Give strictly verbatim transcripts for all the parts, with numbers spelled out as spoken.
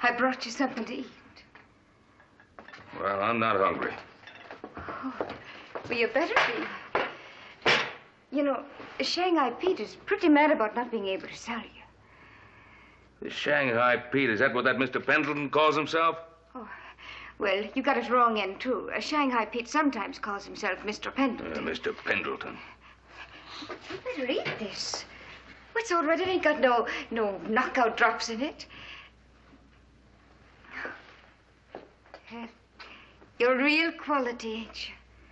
I brought you something to eat. Well, I'm not hungry. Oh, well, you better be. You know, Shanghai Pete is pretty mad about not being able to sell you. The Shanghai Pete, is that what that Mister Pendleton calls himself? Oh, well, you got it wrong end, too. Uh, Shanghai Pete sometimes calls himself Mister Pendleton. Uh, Mister Pendleton. You better eat this. What's all right? It ain't got no, no knockout drops in it. Uh, you're real quality, ain't you?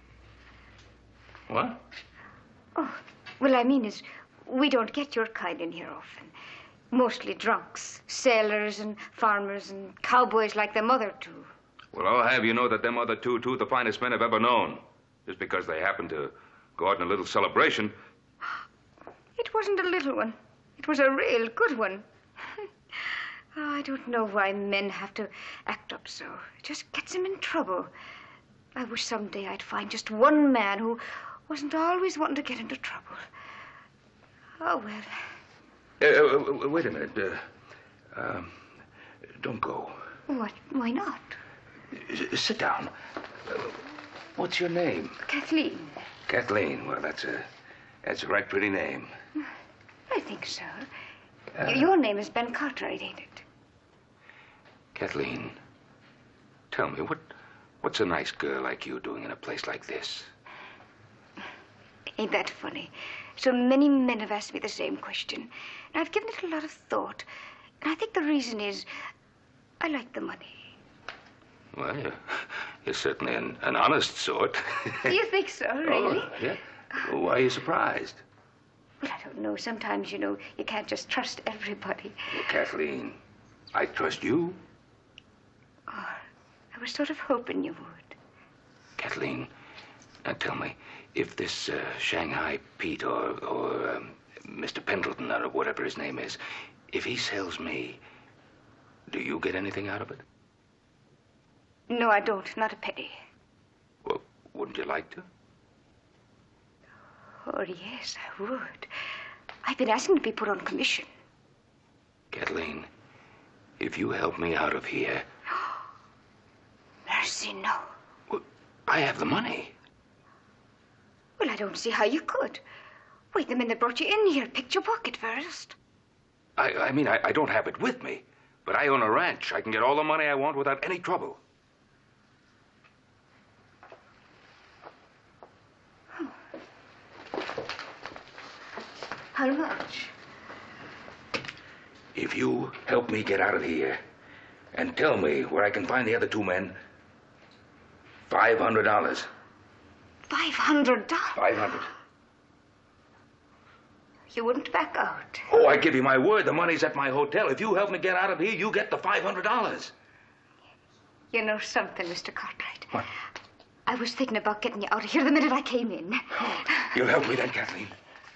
What? Oh, well, I mean is, we don't get your kind in here often. Mostly drunks, sailors and farmers and cowboys like them other two. Well, I'll have you know that them other two, two, the finest men I've ever known. Just because they happen to go out in a little celebration. It wasn't a little one. It was a real good one. Oh, I don't know why men have to act up so. It just gets them in trouble. I wish someday I'd find just one man who wasn't always wanting to get into trouble. Oh, well. Uh, uh, wait a minute. Uh, um, don't go. What? Why not? S- sit down. Uh, what's your name? Kathleen. Kathleen. Well, that's a, that's a right pretty name. I think so. Uh, Your name is Ben Cartwright, ain't it? Kathleen, tell me, what, what's a nice girl like you doing in a place like this? Ain't that funny? So many men have asked me the same question. And I've given it a lot of thought. And I think the reason is I like the money. Well, you're, you're certainly an, an honest sort. Do you think so, really? Oh, yeah. Well, why are you surprised? Well, I don't know. Sometimes, you know, you can't just trust everybody. Well, Kathleen, I trust you. Oh, I was sort of hoping you would. Kathleen, now tell me, if this uh, Shanghai Pete or, or um, Mister Pendleton or whatever his name is, if he sells me, do you get anything out of it? No, I don't. Not a penny. Well, wouldn't you like to? Oh, yes, I would. I've been asking to be put on commission. Kathleen, if you help me out of here... Mercy, no. Well, I have the money. Well, I don't see how you could. Wait, the men that brought you in here picked your pocket first. I, I mean, I, I don't have it with me, but I own a ranch. I can get all the money I want without any trouble. Oh. How much? If you help me get out of here and tell me where I can find the other two men, five hundred dollars. Five hundred dollars? Five hundred. You wouldn't back out. Oh, I give you my word. The money's at my hotel. If you help me get out of here, you get the five hundred dollars. You know something, Mister Cartwright? What? I was thinking about getting you out of here the minute I came in. Oh, you'll help me then, Kathleen.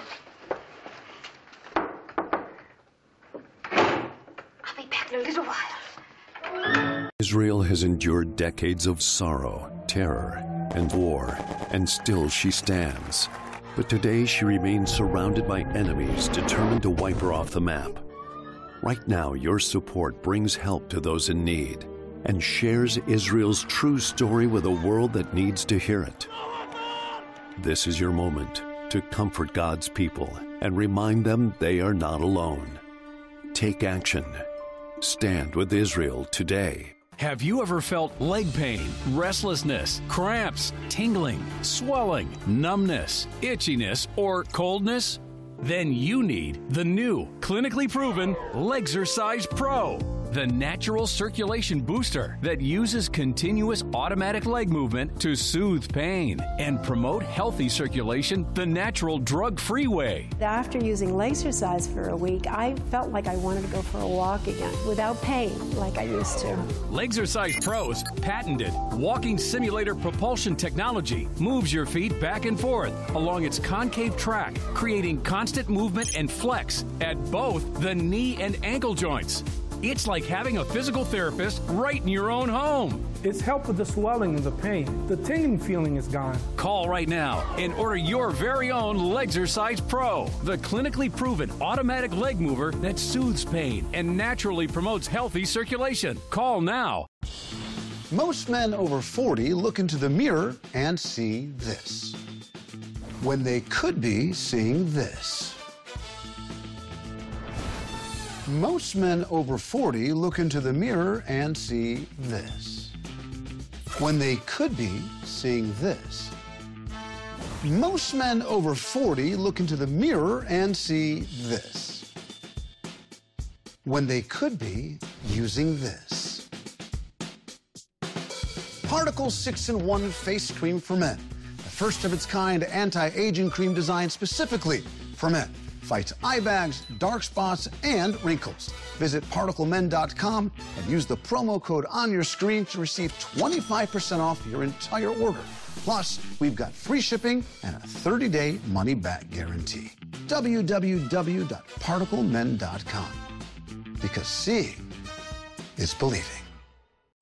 I'll be back in a little while. Israel has endured decades of sorrow, terror, and war, and still she stands. But today she remains surrounded by enemies determined to wipe her off the map. Right now, your support brings help to those in need and shares Israel's true story with a world that needs to hear it. This is your moment to comfort God's people and remind them they are not alone. Take action. Stand with Israel today. Have you ever felt leg pain, restlessness, cramps, tingling, swelling, numbness, itchiness, or coldness? Then you need the new, clinically proven Legzercise Pro, the natural circulation booster that uses continuous automatic leg movement to soothe pain and promote healthy circulation the natural drug-free way. After using Legzercise for a week, I felt like I wanted to go for a walk again without pain like I used to. Legzercise Pro's patented walking simulator propulsion technology moves your feet back and forth along its concave track, creating constant movement and flex at both the knee and ankle joints. It's like having a physical therapist right in your own home. It's helped with the swelling and the pain. The tingling feeling is gone. Call right now and order your very own Legzercise Pro, the clinically proven automatic leg mover that soothes pain and naturally promotes healthy circulation. Call now. Most men over forty look into the mirror and see this, when they could be seeing this. Most men over forty look into the mirror and see this, when they could be seeing this. Most men over forty look into the mirror and see this, when they could be using this. Particle six in one Face Cream for Men, the first of its kind anti-aging cream designed specifically for men. Fights eye bags, dark spots, and wrinkles. Visit particle men dot com and use the promo code on your screen to receive twenty-five percent off your entire order. Plus, we've got free shipping and a thirty day money-back guarantee. w w w dot particle men dot com. Because seeing is believing.